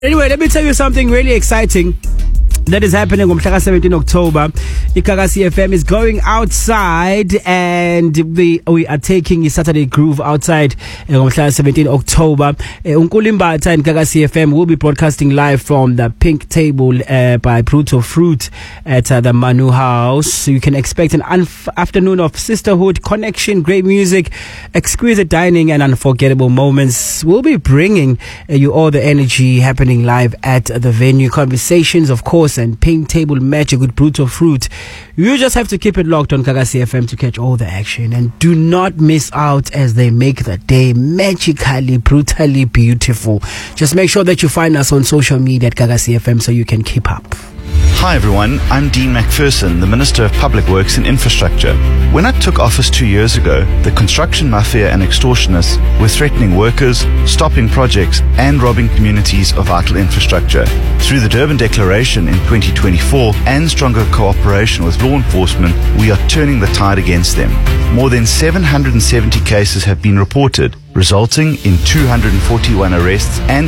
Anyway, let me tell you something really exciting that is happening on 17 October. Ikagasi FM is going outside and we are taking a Saturday Groove outside on 17 October. Unkulimbatha and Ikagasi FM will be broadcasting live from the Pink Table by Brutal Fruit at the Manu House. So you can expect an afternoon of sisterhood, connection, great music, exquisite dining and unforgettable moments. We'll be bringing you all the energy happening live at the venue. Conversations, of course, and Pink Table magic with Brutal Fruit. You just have to keep it locked on Kagasi FM to catch all the action, and do not miss out as they make the day magically, brutally beautiful. Just make sure that you find us on social media at Kagasi FM so you can keep up. Hi everyone, I'm Dean McPherson, the Minister of Public Works and Infrastructure. When I took office 2 years ago, the construction mafia and extortionists were threatening workers, stopping projects and robbing communities of vital infrastructure. Through the Durban Declaration in 2024 and stronger cooperation with law enforcement, we are turning the tide against them. More than 770 cases have been reported, resulting in 241 arrests and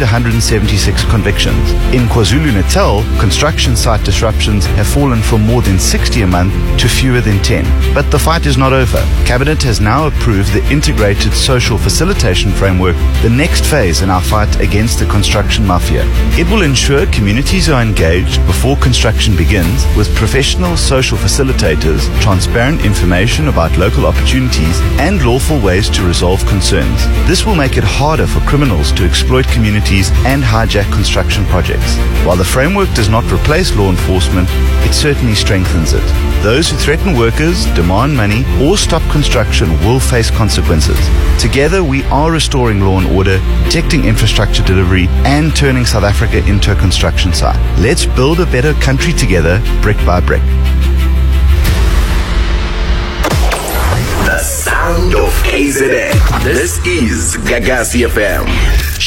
176 convictions. In KwaZulu-Natal, construction site disruptions have fallen from more than 60 a month to fewer than 10. But the fight is not over. Cabinet has now approved the Integrated Social Facilitation Framework, the next phase in our fight against the construction mafia. It will ensure communities are engaged before construction begins with professional social facilitators, transparent information about local opportunities, and lawful ways to resolve concerns. This will make it harder for criminals to exploit communities and hijack construction projects. While the framework does not replace law enforcement, it certainly strengthens it. Those who threaten workers, demand money, or stop construction will face consequences. Together, we are restoring law and order, protecting infrastructure delivery, and turning South Africa into a construction site. Let's build a better country together, brick by brick. The sound of KZN. This is Kagasi FM.